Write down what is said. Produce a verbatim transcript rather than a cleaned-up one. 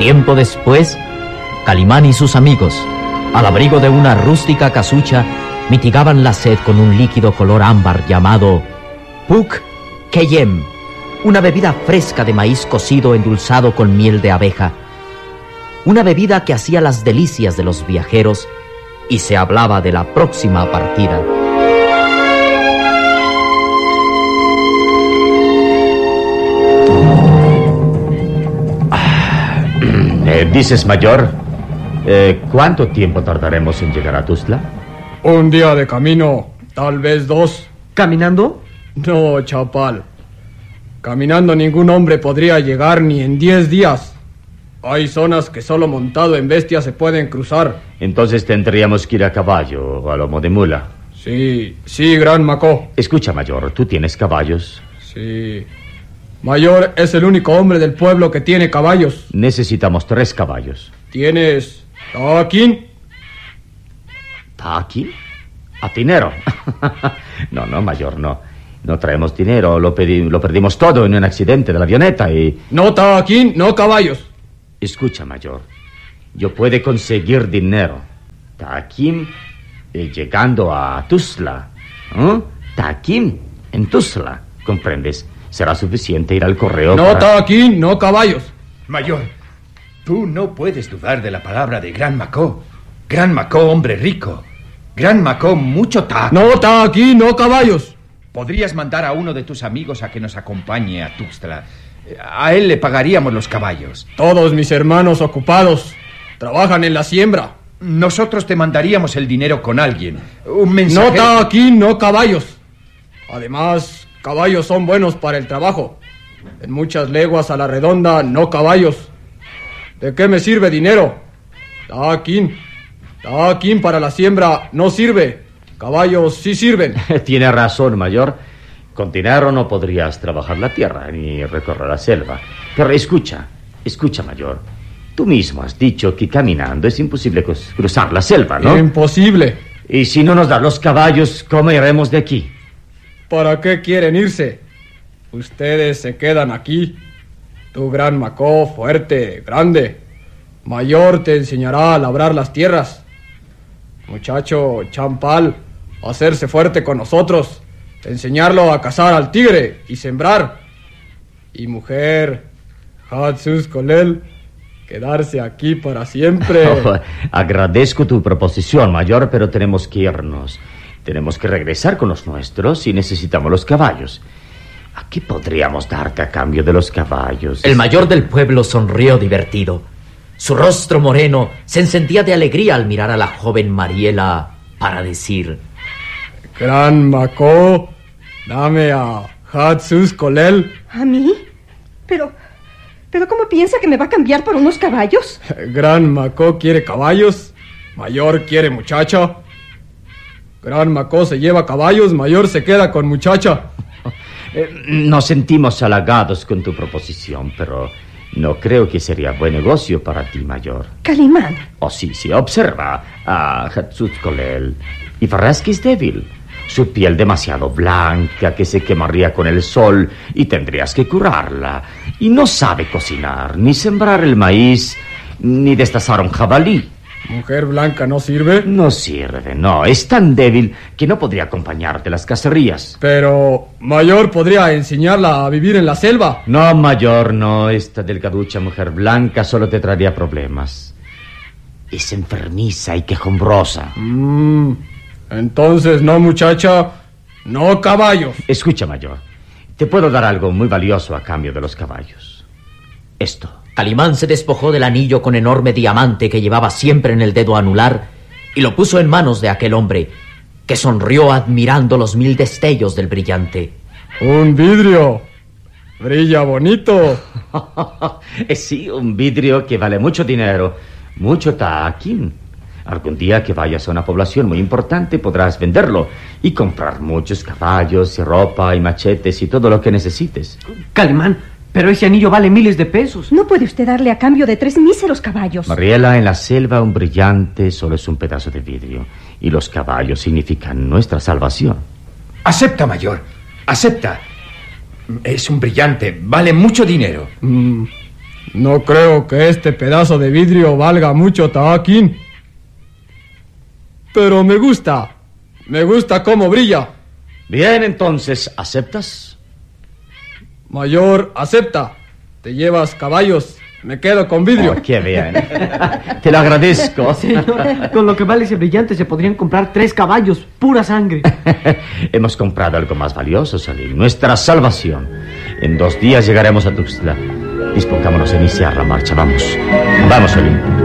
Tiempo después, Calimán y sus amigos, al abrigo de una rústica casucha, mitigaban la sed con un líquido color ámbar llamado Puk Keyem, una bebida fresca de maíz cocido endulzado con miel de abeja. Una bebida que hacía las delicias de los viajeros y se hablaba de la próxima partida. Eh, dices, mayor, eh, ¿cuánto tiempo tardaremos en llegar a Tuzla? Un día de camino, tal vez dos. ¿Caminando? No, chapal. Caminando ningún hombre podría llegar ni en diez días. Hay zonas que solo montado en bestia se pueden cruzar. Entonces tendríamos que ir a caballo o a lomo de mula. Sí, sí, gran Macó. Escucha, mayor, ¿tú tienes caballos? Sí. Mayor es el único hombre del pueblo que tiene caballos. Necesitamos tres caballos. ¿Tienes taquín? ¿Taquín? ¿A dinero? No, no, mayor, no. No traemos dinero, lo, pedi- lo perdimos todo en un accidente de la avioneta y... No taquín, no caballos. Escucha, mayor, yo puedo conseguir dinero. Taquín eh, llegando a Tuzla. ¿Eh? Taquín en Tuzla, ¿comprendes? Será suficiente ir al correo. No para... taquín, no caballos. Mayor, tú no puedes dudar de la palabra de Gran Macó. Gran Macó, hombre rico. Gran Macó, mucho taco. No taquín, no caballos. Podrías mandar a uno de tus amigos a que nos acompañe a Tuxtla. A él le pagaríamos los caballos. Todos mis hermanos ocupados trabajan en la siembra. Nosotros te mandaríamos el dinero con alguien. Un No mensajero. taquín, no caballos. Además, caballos son buenos para el trabajo. En muchas leguas a la redonda, no caballos. ¿De qué me sirve dinero? Taquín. Taquín para la siembra no sirve. Caballos sí sirven. Tiene razón, mayor. Con dinero no podrías trabajar la tierra ni recorrer la selva. Pero escucha, escucha, mayor. Tú mismo has dicho que caminando es imposible cruz- cruzar la selva, ¿no? Imposible. Y si no nos dan los caballos, ¿cómo iremos de aquí? ¿Para qué quieren irse? Ustedes se quedan aquí. Tu gran Macó, fuerte, grande. Mayor te enseñará a labrar las tierras. Muchacho Champal, hacerse fuerte con nosotros. Enseñarlo a cazar al tigre y sembrar. Y mujer, Hatsus Kolel, quedarse aquí para siempre. Oh, agradezco tu proposición, mayor, pero tenemos que irnos. Tenemos que regresar con los nuestros y necesitamos los caballos. ¿A qué podríamos darte a cambio de los caballos? El mayor del pueblo sonrió divertido. Su rostro moreno se encendía de alegría al mirar a la joven Mariela para decir: Gran Macó, dame a Hatsus Kolel. ¿A mí? Pero... ¿Pero cómo piensa que me va a cambiar por unos caballos? Gran Macó quiere caballos, Mayor quiere muchacha. Gran Macó se lleva caballos, Mayor se queda con muchacha. Eh, nos sentimos halagados con tu proposición, pero no creo que sería buen negocio para ti, mayor. Calimán. Oh, sí, sí, observa a Hatsuskolel y verás que es débil. Su piel demasiado blanca que se quemaría con el sol y tendrías que curarla. Y no sabe cocinar, ni sembrar el maíz, ni destazar un jabalí. ¿Mujer blanca no sirve? No sirve, no. Es tan débil que no podría acompañarte a las cacerías. Pero Mayor podría enseñarla a vivir en la selva. No, mayor, no. Esta delgaducha mujer blanca solo te traería problemas. Es enfermiza y quejumbrosa. Mm, entonces no muchacha, no caballos. Escucha, mayor. Te puedo dar algo muy valioso a cambio de los caballos. Esto. Calimán se despojó del anillo con enorme diamante que llevaba siempre en el dedo anular y lo puso en manos de aquel hombre, que sonrió admirando los mil destellos del brillante. Un vidrio. Brilla bonito. Sí, un vidrio que vale mucho dinero. Mucho taquín. Algún día que vayas a una población muy importante podrás venderlo y comprar muchos caballos y ropa y machetes y todo lo que necesites. Calimán, pero ese anillo vale miles de pesos. No puede usted darle a cambio de tres míseros caballos. Mariela, en la selva un brillante solo es un pedazo de vidrio y los caballos significan nuestra salvación. Acepta, mayor. Acepta. Es un brillante. Vale mucho dinero. Mm, No creo que este pedazo de vidrio valga mucho, Tahakin. Pero me gusta. Me gusta cómo brilla. Bien, entonces, ¿aceptas? Mayor, acepta. Te llevas caballos. Me quedo con vidrio. Oh, qué bien. Te lo agradezco. Señor, con lo que vale ese brillante se podrían comprar tres caballos, pura sangre. Hemos comprado algo más valioso, Salim. Nuestra salvación. En dos días llegaremos a Tuxtla. Dispongámonos a iniciar la marcha. Vamos. Vamos, Salim.